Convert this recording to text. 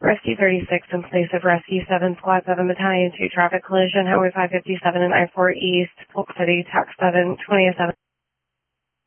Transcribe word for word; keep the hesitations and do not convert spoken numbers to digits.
Rescue thirty-six in place of Rescue seven, Squad seven, Battalion two, traffic collision, Highway five fifty-seven and I four East, Polk City, Tax seven, twentieth seven.